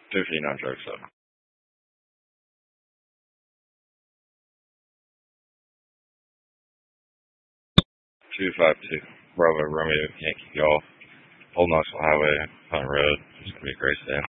259 Drug 7. 252 Bravo Romeo Yankee Golf, Old Knoxville Highway, Hunt Road. It's going to be a great day.